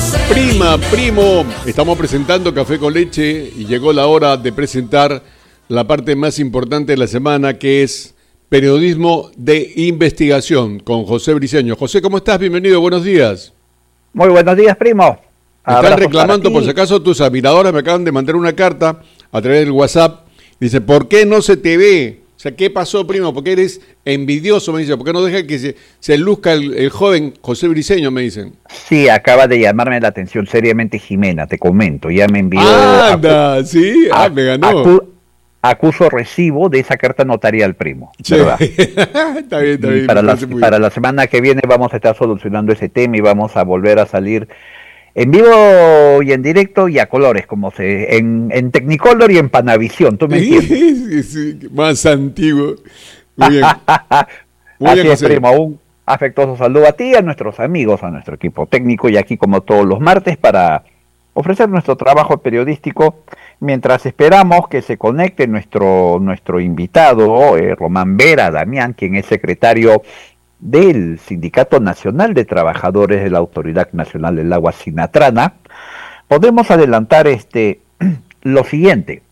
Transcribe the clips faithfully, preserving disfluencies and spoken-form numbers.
Prima, primo, estamos presentando Café con Leche y llegó la hora de presentar la parte más importante de la semana, que es periodismo de investigación con José Briceño. José, ¿cómo estás? Bienvenido, buenos días. Muy buenos días, primo. Me están reclamando, por si acaso, tus admiradores me acaban de mandar una carta a través del WhatsApp. Dice, ¿por qué no se te ve? O sea, ¿qué pasó, primo? ¿Por qué eres envidioso? Me dice, ¿por qué no deja que se, se luzca el, el joven José Briceño? Me dicen. Sí, acaba de llamarme la atención seriamente Jimena, te comento. Ya me envió... ¡Anda! Acu- sí, ah, me ganó. Acu- acuso recibo de esa carta notarial, primo. Sí. ¿Verdad? Está bien, está bien. Para la, para la semana que viene vamos a estar solucionando ese tema y vamos a volver a salir en vivo y en directo y a colores, como se en, en Technicolor y en Panavisión, ¿tú me entiendes? Sí, sí, más antiguo. Muy bien. Muy Así bien, es, primo. Un afectuoso saludo a ti, a nuestros amigos, a nuestro equipo técnico y aquí como todos los martes para ofrecer nuestro trabajo periodístico mientras esperamos que se conecte nuestro, nuestro invitado, eh, Román Vera Damián, quien es secretario del Sindicato Nacional de Trabajadores de la Autoridad Nacional del Agua, Sinatrana. Podemos adelantar este lo siguiente.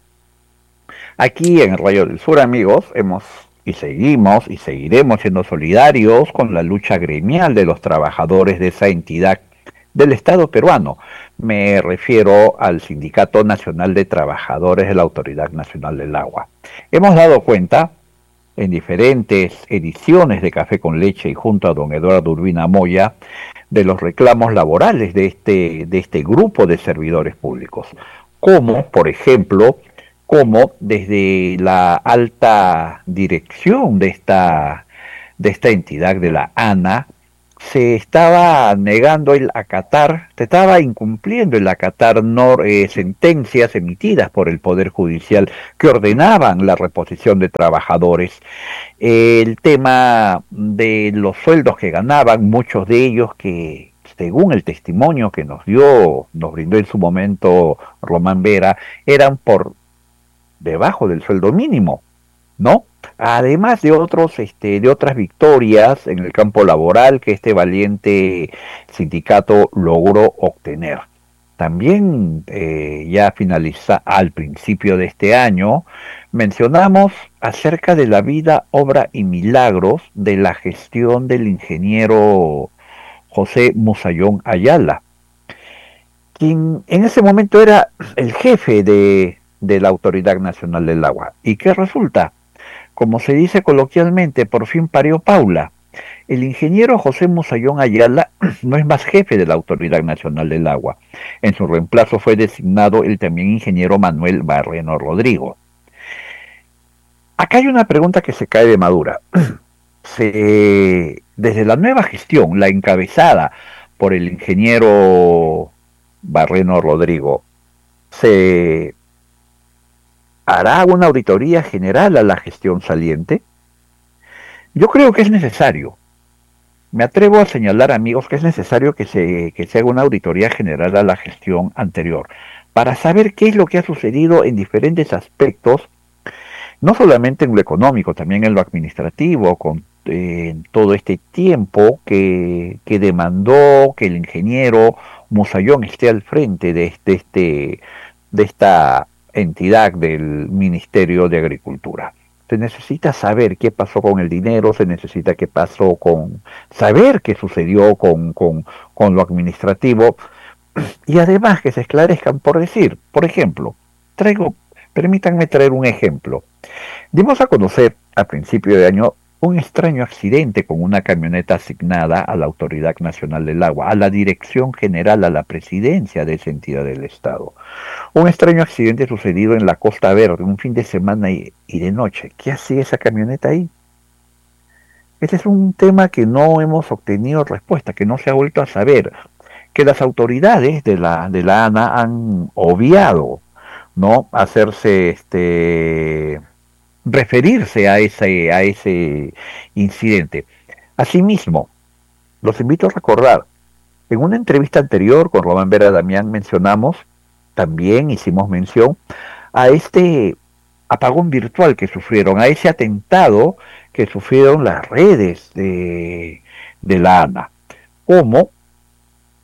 Aquí en Radio del Sur, amigos, hemos y seguimos y seguiremos siendo solidarios con la lucha gremial de los trabajadores de esa entidad del Estado peruano. Me refiero al Sindicato Nacional de Trabajadores de la Autoridad Nacional del Agua. Hemos dado cuenta en diferentes ediciones de Café con Leche y junto a don Eduardo Urbina Moya de los reclamos laborales de este, de este grupo de servidores públicos, como, por ejemplo, como desde la alta dirección de esta, de esta entidad, de la ANA, se estaba negando el acatar, se estaba incumpliendo el acatar nor, eh, sentencias emitidas por el Poder Judicial que ordenaban la reposición de trabajadores. Eh, el tema de los sueldos que ganaban, muchos de ellos que, según el testimonio que nos dio, nos brindó en su momento Román Vera, eran por debajo del sueldo mínimo, ¿no? Además de otros, este, de otras victorias en el campo laboral que este valiente sindicato logró obtener. También eh, ya finaliza al principio de este año, mencionamos acerca de la vida, obra y milagros de la gestión del ingeniero José Musayón Ayala, quien en ese momento era el jefe de, de la Autoridad Nacional del Agua. ¿Y qué resulta? Como se dice coloquialmente, por fin parió Paula. El ingeniero José Musayón Ayala no es más jefe de la Autoridad Nacional del Agua. En su reemplazo fue designado el también ingeniero Manuel Barreno Rodrigo. Acá hay una pregunta que se cae de madura. Se, desde la nueva gestión, la encabezada por el ingeniero Barreno Rodrigo, se ¿hará una auditoría general a la gestión saliente? Yo creo que es necesario. Me atrevo a señalar, amigos, que es necesario que se, que se haga una auditoría general a la gestión anterior, para saber qué es lo que ha sucedido en diferentes aspectos, no solamente en lo económico, también en lo administrativo, con eh, todo este tiempo que, que demandó que el ingeniero Musayón esté al frente de este, este, de esta entidad del Ministerio de Agricultura. Se necesita saber qué pasó con el dinero, se necesita qué pasó con saber qué sucedió con, con, con lo administrativo y además que se esclarezcan por decir, por ejemplo, traigo, permítanme traer un ejemplo. Dimos a conocer a principio de año un extraño accidente con una camioneta asignada a la Autoridad Nacional del Agua, a la Dirección General, a la presidencia de esa entidad del Estado. Un extraño accidente sucedido en la Costa Verde, un fin de semana y, y de noche. ¿Qué hacía esa camioneta ahí? Este es un tema que no hemos obtenido respuesta, que no se ha vuelto a saber, que las autoridades de la, de la ANA han obviado, ¿no? Hacerse este... referirse a ese, a ese incidente. Asimismo, los invito a recordar, en una entrevista anterior con Román Vera Damián mencionamos, también hicimos mención a este apagón virtual que sufrieron, a ese atentado que sufrieron las redes de, de la ANA, cómo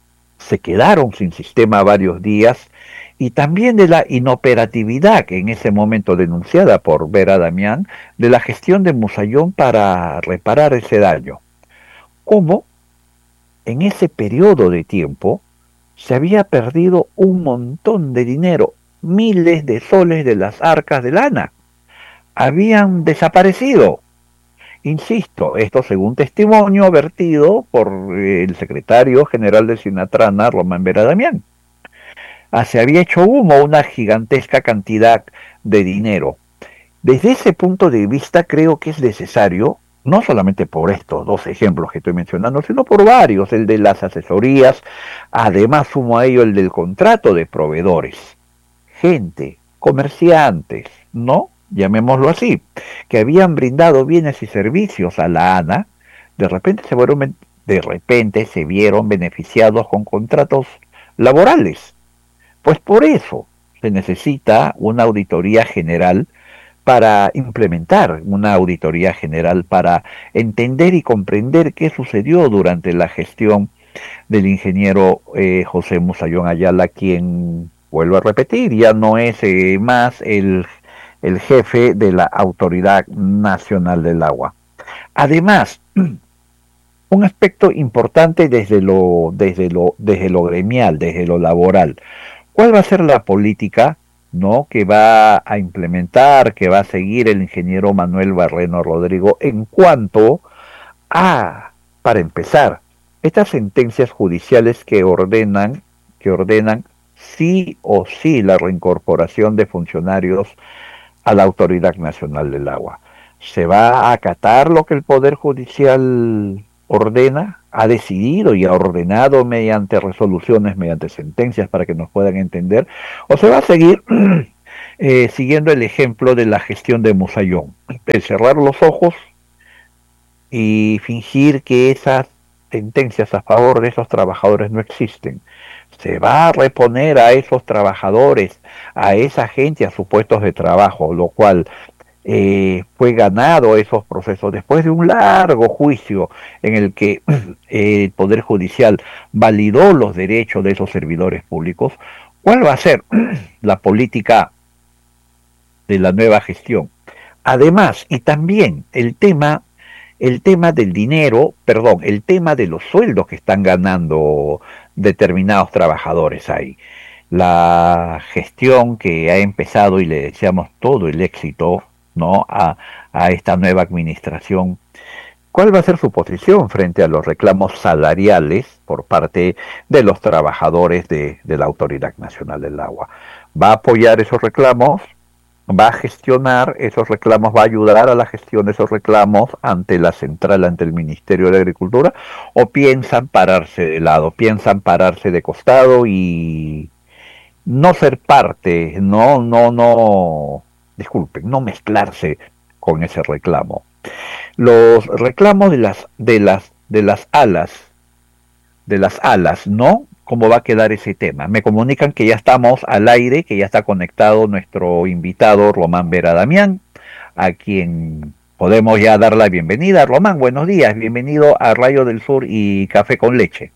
se quedaron sin sistema varios días, y también de la inoperatividad que en ese momento denunciada por Vera Damián de la gestión de Musayón para reparar ese daño. Cómo en ese periodo de tiempo se había perdido un montón de dinero, miles de soles de las arcas de lana. Habían desaparecido. Insisto, esto según testimonio vertido por el secretario general de Sinatrana, Román Vera Damián. Ah, se había hecho humo una gigantesca cantidad de dinero. Desde ese punto de vista creo que es necesario, no solamente por estos dos ejemplos que estoy mencionando, sino por varios, el de las asesorías, además sumo a ello el del contrato de proveedores. Gente, comerciantes, ¿no? Llamémoslo así, que habían brindado bienes y servicios a la ANA, de repente se fueron, de repente se vieron beneficiados con contratos laborales. Pues por eso se necesita una auditoría general para implementar una auditoría general para entender y comprender qué sucedió durante la gestión del ingeniero eh, José Musayón Ayala, quien, vuelvo a repetir, ya no es eh, más el, el jefe de la Autoridad Nacional del Agua. Además, un aspecto importante desde lo, desde lo, desde lo gremial, desde lo laboral. ¿Cuál va a ser la política, no, que va a implementar, que va a seguir el ingeniero Manuel Barreno Rodrigo en cuanto a, para empezar, estas sentencias judiciales que ordenan, que ordenan sí o sí la reincorporación de funcionarios a la Autoridad Nacional del Agua? ¿Se va a acatar lo que el Poder Judicial ordena, ha decidido y ha ordenado mediante resoluciones, mediante sentencias para que nos puedan entender, o se va a seguir eh, siguiendo el ejemplo de la gestión de Musayón, el cerrar los ojos y fingir que esas sentencias a favor de esos trabajadores no existen? Se va a reponer a esos trabajadores, a esa gente a sus puestos de trabajo, lo cual Eh, fue ganado esos procesos después de un largo juicio en el que eh, el Poder Judicial validó los derechos de esos servidores públicos. ¿Cuál va a ser la política de la nueva gestión? Además, y también el tema, el tema del dinero, perdón, el tema de los sueldos que están ganando determinados trabajadores ahí. La gestión que ha empezado, y le deseamos todo el éxito, ¿no?, a, a esta nueva administración. ¿Cuál va a ser su posición frente a los reclamos salariales por parte de los trabajadores de, de la Autoridad Nacional del Agua? ¿Va a apoyar esos reclamos? ¿Va a gestionar esos reclamos? ¿Va a ayudar a la gestión de esos reclamos ante la central, ante el Ministerio de Agricultura? ¿O piensan pararse de lado, piensan pararse de costado y no ser parte, no, no, no... disculpen, no mezclarse con ese reclamo? Los reclamos de las de las de las alas, de las alas, ¿no? ¿Cómo va a quedar ese tema? Me comunican que ya estamos al aire, que ya está conectado nuestro invitado Román Vera Damián, a quien podemos ya dar la bienvenida. Román, buenos días, bienvenido a Radio del Sur y Café con Leche.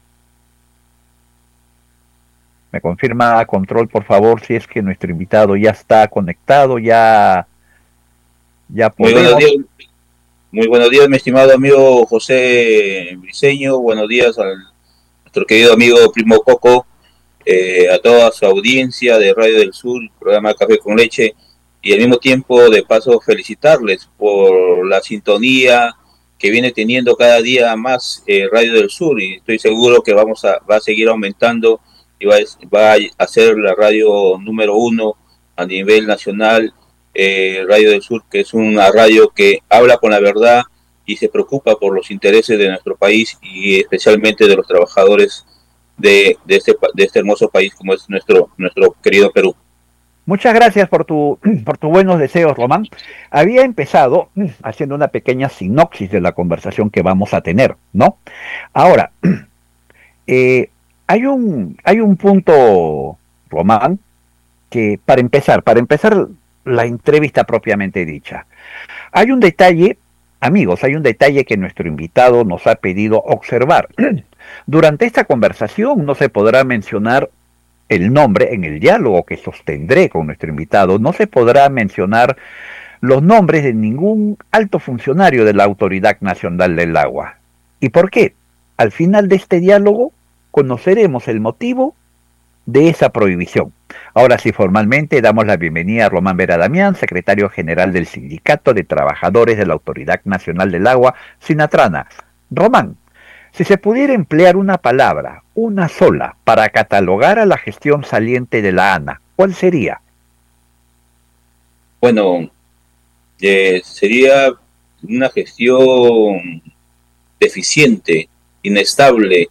Me confirma control, por favor, si es que nuestro invitado ya está conectado, ya, ya podemos. Muy buenos días, muy buenos días, mi estimado amigo José Briceño. Buenos días a nuestro querido amigo Primo Coco, eh, a toda su audiencia de Radio del Sur, programa Café con Leche, y al mismo tiempo, de paso, felicitarles por la sintonía que viene teniendo cada día más eh, Radio del Sur, y estoy seguro que vamos a, va a seguir aumentando y va, va a ser la radio número uno a nivel nacional, eh, Radio del Sur, que es una radio que habla con la verdad y se preocupa por los intereses de nuestro país y especialmente de los trabajadores de, de, este, de este hermoso país como es nuestro, nuestro querido Perú. Muchas gracias por tu, por tus buenos deseos, Román. Había empezado haciendo una pequeña sinopsis de la conversación que vamos a tener, ¿no? Ahora, eh, Hay un, hay un punto, Román, que para empezar, para empezar la entrevista propiamente dicha, hay un detalle Amigos, hay un detalle que nuestro invitado nos ha pedido observar. Durante esta conversación no se podrá mencionar el nombre en el diálogo que sostendré con nuestro invitado, no se podrá mencionar los nombres de ningún alto funcionario de la Autoridad Nacional del Agua. ¿Y por qué? Al final de este diálogo conoceremos el motivo de esa prohibición. Ahora sí, formalmente damos la bienvenida a Román Vera Damián, secretario general del Sindicato de Trabajadores de la Autoridad Nacional del Agua, Sinatrana. Román, si se pudiera emplear una palabra, una sola, para catalogar a la gestión saliente de la ANA, ¿cuál sería? Bueno, eh, sería una gestión deficiente, inestable,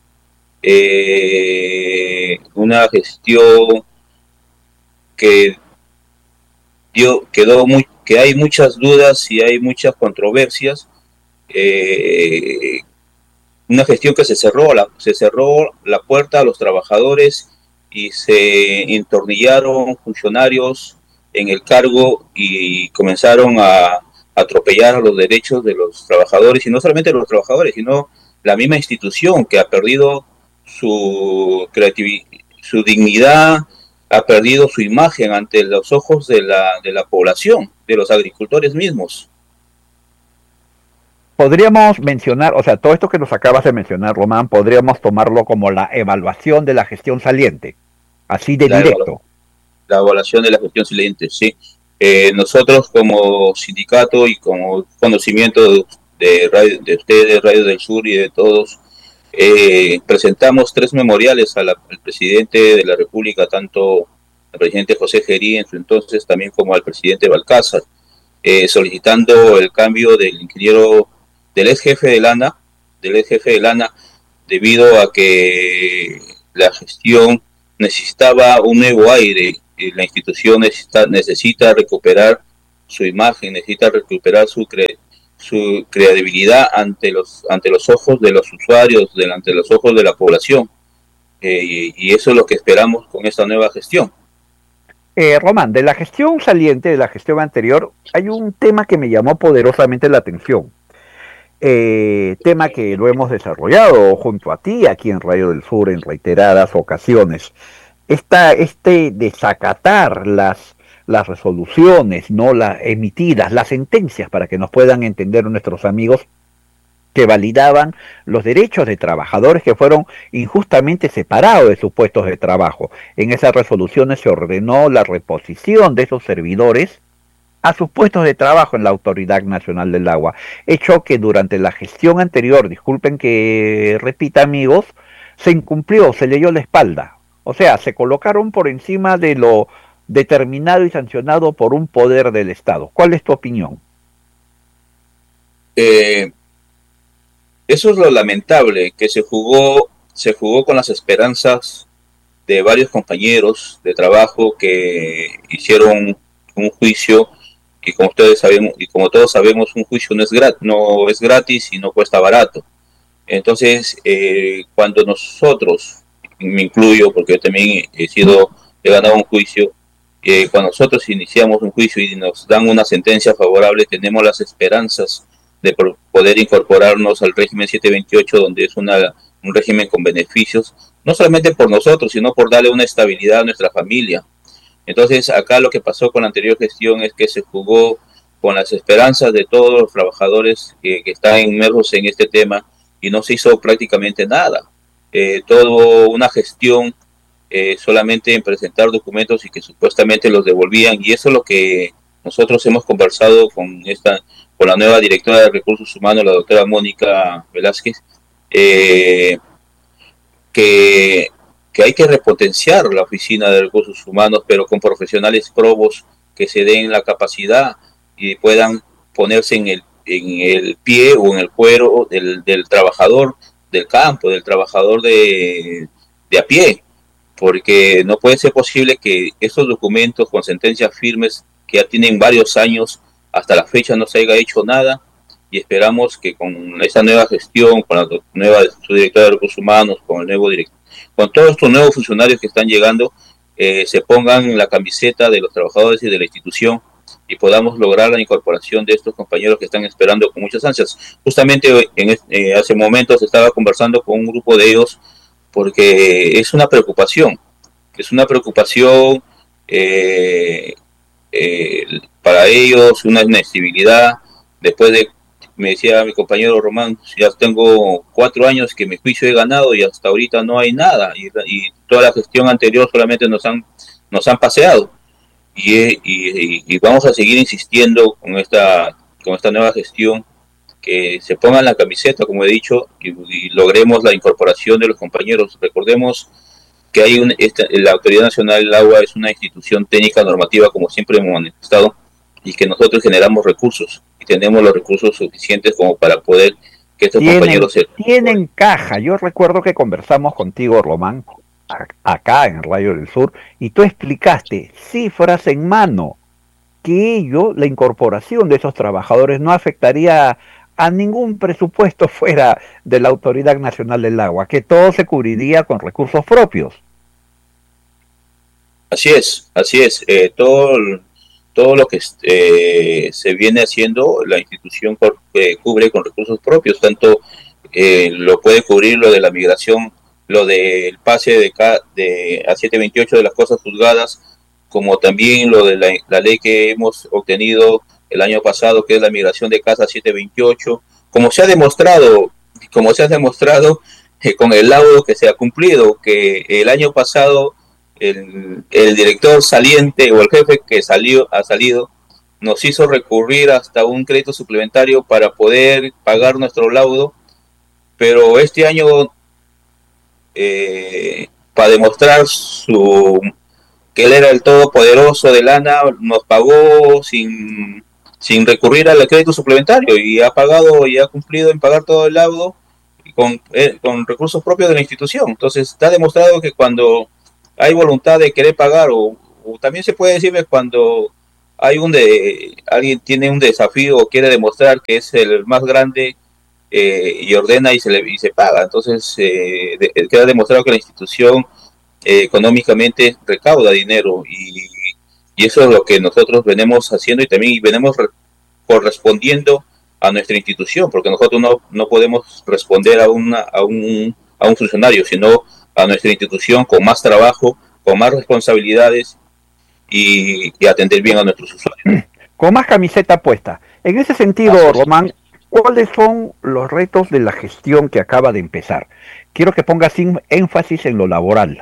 eh, una gestión que dio, quedó muy, que hay muchas dudas y hay muchas controversias, eh, una gestión que se cerró, la, se cerró la puerta a los trabajadores y se entornillaron funcionarios en el cargo y comenzaron a atropellar a los derechos de los trabajadores, y no solamente de los trabajadores, sino la misma institución que ha perdido su creatividad, su dignidad, ha perdido su imagen ante los ojos de la, de la población, de los agricultores mismos. Podríamos mencionar, o sea, todo esto que nos acabas de mencionar, Román, podríamos tomarlo como la evaluación de la gestión saliente, así de la directo. Evalu la evaluación de la gestión saliente, sí. Eh, nosotros como sindicato y como conocimiento de, de, radio, de ustedes, Radio del Sur y de todos, eh, presentamos tres memoriales a la, al presidente de la República, tanto al presidente José Gerí en su entonces, también como al presidente Balcázar, eh, solicitando el cambio del ingeniero, del ex jefe de ANA, del ex jefe de ANA, debido a que la gestión necesitaba un nuevo aire. La institución necesita, necesita recuperar su imagen, necesita recuperar su, cre, su credibilidad ante los, ante los ojos de los usuarios, de, ante los ojos de la población. Eh, y, y eso es lo que esperamos con esta nueva gestión. Eh, Román, de la gestión saliente, de la gestión anterior, hay un tema que me llamó poderosamente la atención. Eh, tema que lo hemos desarrollado junto a ti aquí en Radio del Sur en reiteradas ocasiones. Esta, este desacatar las, las resoluciones, no las emitidas, las sentencias, para que nos puedan entender nuestros amigos, que validaban los derechos de trabajadores que fueron injustamente separados de sus puestos de trabajo. En esas resoluciones se ordenó la reposición de esos servidores a sus puestos de trabajo en la Autoridad Nacional del Agua, hecho que durante la gestión anterior, disculpen que repita amigos, se incumplió, se leyó la espalda. O sea, se colocaron por encima de lo determinado y sancionado por un poder del Estado. ¿Cuál es tu opinión? Eh, eso es lo lamentable, que se jugó, se jugó con las esperanzas de varios compañeros de trabajo que hicieron un juicio, y como ustedes sabemos, y como todos sabemos, un juicio no es gratis, no es gratis y no cuesta barato. Entonces, eh, cuando nosotros, me incluyo porque yo también he sido, he ganado un juicio, eh, cuando nosotros iniciamos un juicio y nos dan una sentencia favorable, tenemos las esperanzas de poder incorporarnos al régimen setecientos veintiocho, donde es una, un régimen con beneficios, no solamente por nosotros, sino por darle una estabilidad a nuestra familia. Entonces, acá lo que pasó con la anterior gestión es que se jugó con las esperanzas de todos los trabajadores que, que están inmersos en este tema, y no se hizo prácticamente nada. Eh, todo una gestión eh, solamente en presentar documentos y que supuestamente los devolvían, y eso es lo que nosotros hemos conversado con esta con la nueva directora de Recursos Humanos, la doctora Mónica Velázquez, eh, que, que hay que repotenciar la Oficina de Recursos Humanos, pero con profesionales probos que se den la capacidad y puedan ponerse en el, en el pie o en el cuero del, del trabajador del campo, del trabajador de, de a pie, porque no puede ser posible que estos documentos con sentencias firmes que ya tienen varios años, hasta la fecha no se haya hecho nada, y esperamos que con esta nueva gestión, con la nueva subdirectora de Recursos Humanos, con el nuevo director, con todos estos nuevos funcionarios que están llegando, eh, se pongan la camiseta de los trabajadores y de la institución y podamos lograr la incorporación de estos compañeros que están esperando con muchas ansias. Justamente en, eh, hace momentos estaba conversando con un grupo de ellos porque es una preocupación, es una preocupación eh, eh, para ellos, una inestabilidad. Después de, me decía mi compañero Román, ya tengo cuatro años que mi juicio he ganado y hasta ahorita no hay nada, y, y toda la gestión anterior solamente nos han, nos han paseado. Y, y, y vamos a seguir insistiendo con esta, con esta nueva gestión, que se pongan la camiseta, como he dicho, y, y logremos la incorporación de los compañeros. Recordemos que hay un, esta, la Autoridad Nacional del Agua es una institución técnica normativa, como siempre hemos manifestado, y que nosotros generamos recursos y tenemos los recursos suficientes como para poder que estos tienen, compañeros se... tienen caja. Yo recuerdo que conversamos contigo, Román, acá en Radio del Sur, y tú explicaste cifras en mano que ello, la incorporación de esos trabajadores no afectaría a ningún presupuesto fuera de la Autoridad Nacional del Agua, que todo se cubriría con recursos propios. Así es, así es. Eh, todo, todo lo que eh, se viene haciendo, la institución eh, cubre con recursos propios, tanto eh, lo puede cubrir lo de la migración, lo del pase de, de a setecientos veintiocho de las cosas juzgadas, como también lo de la, la ley que hemos obtenido el año pasado, que es la migración de casa setecientos veintiocho, como se ha demostrado, como se ha demostrado eh, con el laudo que se ha cumplido, que el año pasado el, el director saliente o el jefe que salió ha salido nos hizo recurrir hasta un crédito suplementario para poder pagar nuestro laudo, pero este año eh, para demostrar su que él era el todopoderoso de lana, nos pagó sin sin recurrir al crédito suplementario, y ha pagado y ha cumplido en pagar todo el laudo con, eh, con recursos propios de la institución. Entonces está demostrado que cuando hay voluntad de querer pagar, o, o también se puede decir que cuando hay un de alguien tiene un desafío o quiere demostrar que es el más grande, eh, y ordena y se le y se paga. Entonces eh, de, queda demostrado que la institución eh, económicamente recauda dinero, y Y eso es lo que nosotros venimos haciendo, y también venimos correspondiendo a nuestra institución, porque nosotros no, no podemos responder a, una, a, un, a un funcionario, sino a nuestra institución con más trabajo, con más responsabilidades y, y atender bien a nuestros usuarios. Con más camiseta puesta. En ese sentido, Román, ¿cuáles son los retos de la gestión que acaba de empezar? Quiero que pongas énfasis en lo laboral.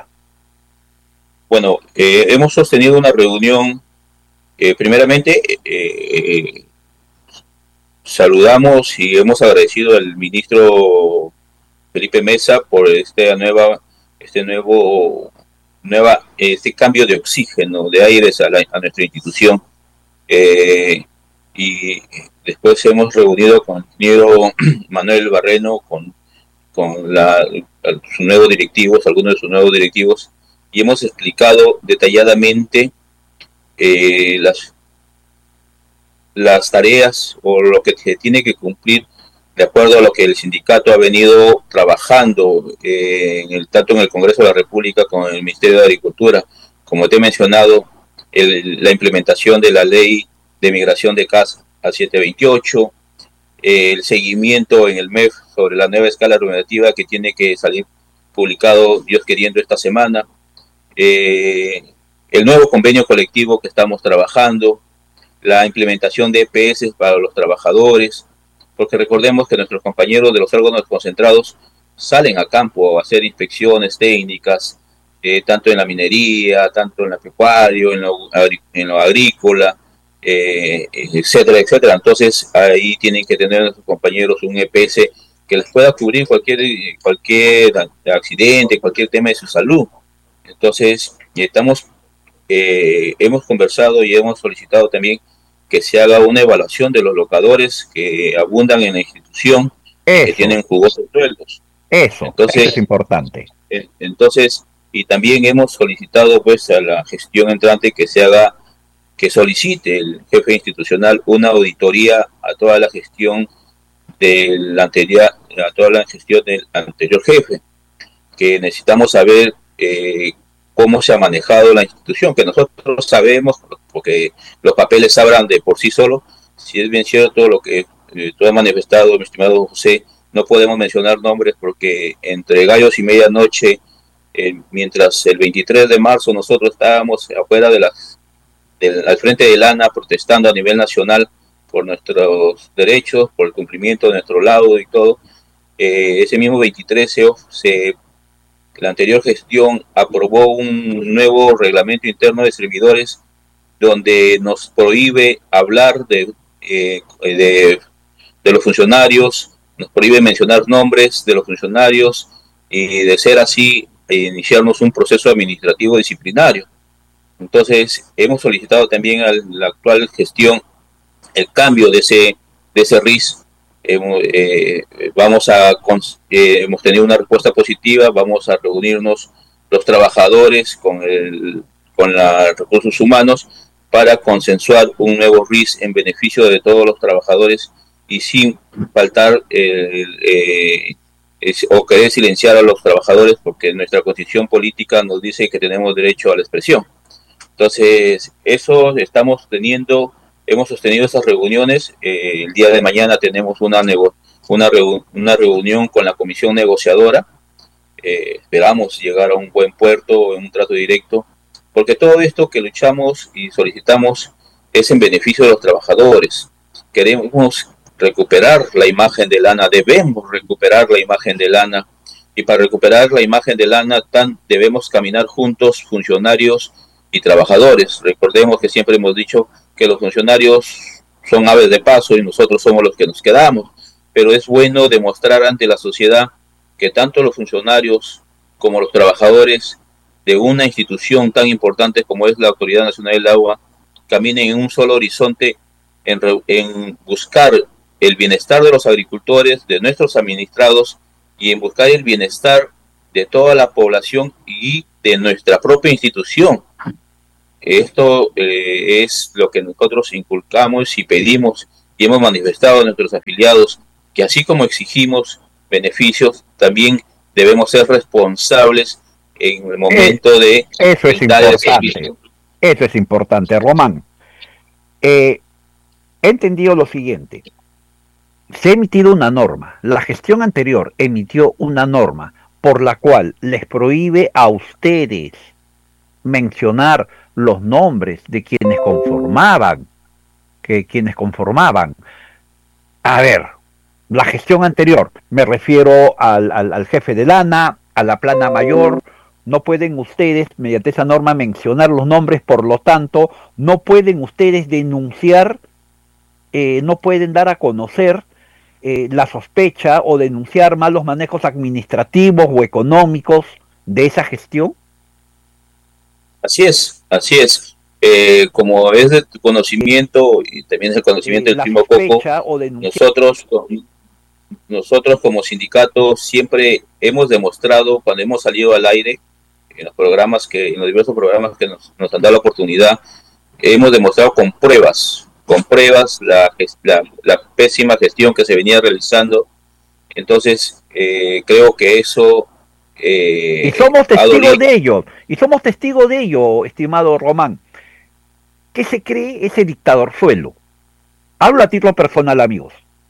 Bueno, eh, hemos sostenido una reunión, eh, primeramente eh, saludamos y hemos agradecido al ministro Felipe Mesa por este nueva, este nuevo, nueva, este cambio de oxígeno, de aires a, la, a nuestra institución, eh, y después hemos reunido con el ingeniero Manuel Barreno, con, con la, sus nuevos directivos, algunos de sus nuevos directivos, y hemos explicado detalladamente eh, las, las tareas o lo que se tiene que cumplir de acuerdo a lo que el sindicato ha venido trabajando, eh, en el, tanto en el Congreso de la República como en el Ministerio de Agricultura. Como te he mencionado, el, la implementación de la ley de migración de casa a setecientos veintiocho, eh, el seguimiento en el M E F sobre la nueva escala normativa que tiene que salir publicado, Dios queriendo, esta semana. Eh, el nuevo convenio colectivo que estamos trabajando, la implementación de E P S para los trabajadores, porque recordemos que nuestros compañeros de los órganos concentrados salen a campo a hacer inspecciones técnicas, eh, tanto en la minería, tanto en la pecuaria, en lo, en lo agrícola, eh, etcétera, etcétera. Entonces ahí tienen que tener nuestros compañeros un E P S que les pueda cubrir cualquier, cualquier accidente, cualquier tema de su salud. Entonces, estamos, eh, hemos conversado y hemos solicitado también que se haga una evaluación de los locadores que abundan en la institución, eso, que tienen jugosos sueldos. Eso, entonces, eso es importante. Eh, entonces, y también hemos solicitado pues a la gestión entrante que se haga, que solicite el jefe institucional una auditoría a toda la gestión del anterior, a toda la gestión del anterior jefe, que necesitamos saber Eh, cómo se ha manejado la institución, que nosotros sabemos, porque los papeles hablan de por sí solos. Si es bien cierto lo que eh, tú has manifestado, mi estimado José, no podemos mencionar nombres porque entre gallos y medianoche, eh, mientras el veintitrés de marzo nosotros estábamos afuera de las, del, al frente de Lana protestando a nivel nacional por nuestros derechos, por el cumplimiento de nuestro laudo y todo, eh, ese mismo veintitrés se, se, la anterior gestión aprobó un nuevo reglamento interno de servidores donde nos prohíbe hablar de, eh, de, de los funcionarios, nos prohíbe mencionar nombres de los funcionarios y de ser así, iniciarnos un proceso administrativo disciplinario. Entonces, hemos solicitado también a la actual gestión el cambio de ese, de ese R I S. Hemos, eh, vamos a, eh, hemos tenido una respuesta positiva, vamos a reunirnos los trabajadores con, el, con los recursos humanos para consensuar un nuevo R I S en beneficio de todos los trabajadores y sin faltar eh, eh, es, o querer silenciar a los trabajadores, porque nuestra constitución política nos dice que tenemos derecho a la expresión. Entonces, eso estamos teniendo, hemos sostenido esas reuniones. Eh, el día de mañana tenemos una, nego, una, reu, una reunión con la comisión negociadora. Eh, esperamos llegar a un buen puerto, en un trato directo, porque todo esto que luchamos y solicitamos es en beneficio de los trabajadores. Queremos recuperar la imagen de Lana, debemos recuperar la imagen de Lana, y para recuperar la imagen de Lana tan, debemos caminar juntos, funcionarios y trabajadores. Recordemos que siempre hemos dicho que los funcionarios son aves de paso y nosotros somos los que nos quedamos, pero es bueno demostrar ante la sociedad que tanto los funcionarios como los trabajadores de una institución tan importante como es la Autoridad Nacional del Agua caminen en un solo horizonte en, en buscar el bienestar de los agricultores, de nuestros administrados, y en buscar el bienestar de toda la población y de nuestra propia institución. Esto eh, es lo que nosotros inculcamos y pedimos y hemos manifestado a nuestros afiliados, que así como exigimos beneficios, también debemos ser responsables en el momento eh, de... Eso es importante, eso es importante, Román. Eh, he entendido lo siguiente. Se ha emitido una norma, la gestión anterior emitió una norma por la cual les prohíbe a ustedes mencionar los nombres de quienes conformaban, que quienes conformaban. A ver, la gestión anterior, me refiero al, al, al jefe de Lana, a la plana mayor, no pueden ustedes, mediante esa norma, mencionar los nombres, por lo tanto, no pueden ustedes denunciar, eh, no pueden dar a conocer eh, la sospecha o denunciar malos manejos administrativos o económicos de esa gestión. Así es, así es. Eh, como es de tu conocimiento y también es el conocimiento eh, del primo Coco, nosotros, nosotros como sindicato siempre hemos demostrado, cuando hemos salido al aire, en los programas que, en los diversos programas que nos, nos han dado la oportunidad, hemos demostrado con pruebas, con pruebas la, la, la pésima gestión que se venía realizando. Entonces, eh, creo que eso... Eh, y somos testigos de ello, y somos testigos de ello, estimado Román. ¿Qué se cree ese dictadorzuelo? Hablo a título personal, amigos.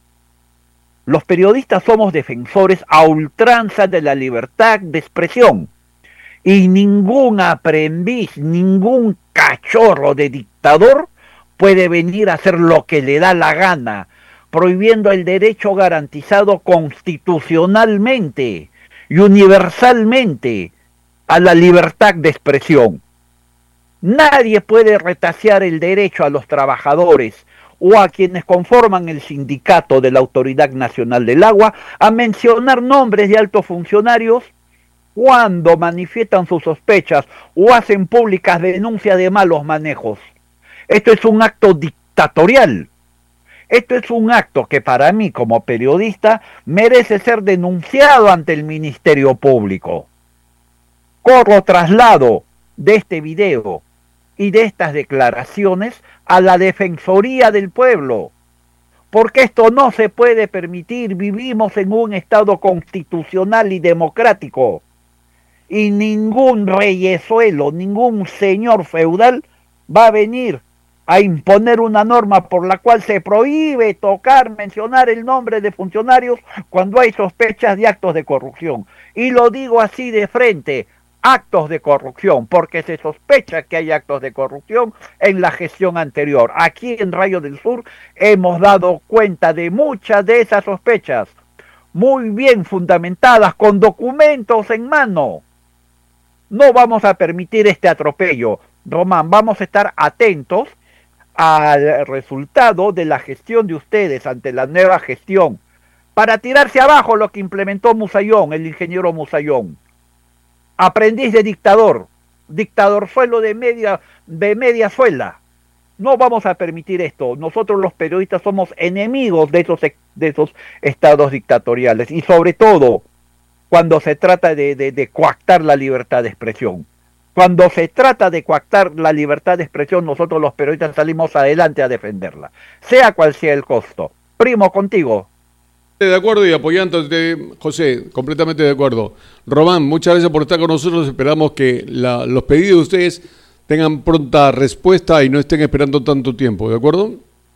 Los periodistas somos defensores a ultranza de la libertad de expresión, y ningún aprendiz, ningún cachorro de dictador puede venir a hacer lo que le da la gana, prohibiendo el derecho garantizado constitucionalmente y universalmente a la libertad de expresión. Nadie puede retasear el derecho a los trabajadores o a quienes conforman el sindicato de la Autoridad Nacional del Agua a mencionar nombres de altos funcionarios cuando manifiestan sus sospechas o hacen públicas denuncias de malos manejos. Esto es un acto dictatorial. Esto es un acto que para mí como periodista merece ser denunciado ante el Ministerio Público. Corro traslado de este video y de estas declaraciones a la Defensoría del Pueblo, porque esto no se puede permitir. Vivimos en un Estado constitucional y democrático, y ningún reyesuelo, ningún señor feudal va a venir a imponer una norma por la cual se prohíbe tocar, mencionar el nombre de funcionarios cuando hay sospechas de actos de corrupción. Y lo digo así de frente, actos de corrupción, porque se sospecha que hay actos de corrupción en la gestión anterior. Aquí en Rayo del Sur hemos dado cuenta de muchas de esas sospechas, muy bien fundamentadas, con documentos en mano. No vamos a permitir este atropello. Román, vamos a estar atentos al resultado de la gestión de ustedes ante la nueva gestión, para tirarse abajo lo que implementó Musayón, el ingeniero Musayón. Aprendiz de dictador, dictador suelo de media, de media suela. No vamos a permitir esto. Nosotros los periodistas somos enemigos de esos, de esos estados dictatoriales, y sobre todo cuando se trata de, de, de coactar la libertad de expresión. Cuando se trata de coactar la libertad de expresión, nosotros los periodistas salimos adelante a defenderla, sea cual sea el costo. Primo, contigo. De acuerdo y apoyándote, José, completamente de acuerdo. Román, muchas gracias por estar con nosotros. Esperamos que la, los pedidos de ustedes tengan pronta respuesta y no estén esperando tanto tiempo, ¿de acuerdo?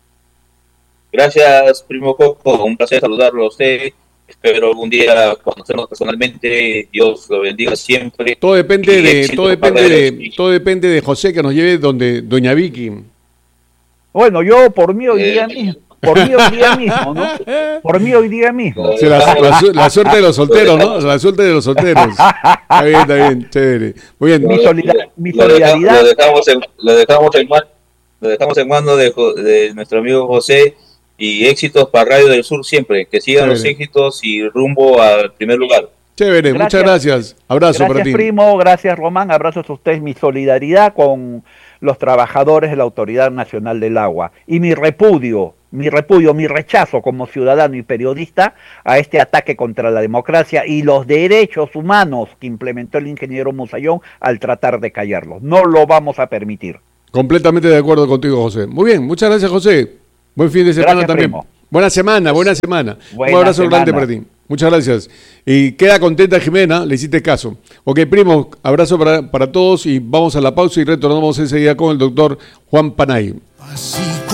Gracias, primo Coco. Un placer saludarlo a usted. Espero algún día conocernos personalmente. Dios lo bendiga siempre. Todo depende de, todo depende de, todo depende de José, que nos lleve donde doña Vicky. Bueno, yo por mí hoy día mismo, por mí hoy día mismo, ¿no? Por mí hoy día mismo. Sí, la, la, la suerte de los solteros, ¿no? La suerte de los solteros. Está bien, está bien, chévere. Muy bien. Mi, solidar, mi solidaridad. Lo dejamos en, lo dejamos en, lo dejamos en manos de, de nuestro amigo José. Y éxitos para Radio del Sur siempre, que sigan Chévere. Los éxitos y rumbo al primer lugar. Chévere, gracias. Muchas gracias. Abrazo gracias, para ti. Primo, gracias Román, abrazos a ustedes, mi solidaridad con los trabajadores de la Autoridad Nacional del Agua y mi repudio, mi repudio, mi rechazo como ciudadano y periodista a este ataque contra la democracia y los derechos humanos que implementó el ingeniero Musayón al tratar de callarlos. No lo vamos a permitir. Completamente de acuerdo contigo, José. Muy bien, muchas gracias, José. Buen fin de semana. Gracias, también. Primo. Buena semana, buena semana. Buena Un abrazo semana. grande para ti. Muchas gracias. Y queda contenta Jimena, le hiciste caso. Ok, primo, abrazo para, para todos y vamos a la pausa y retornamos enseguida con el doctor Juan Panay. Así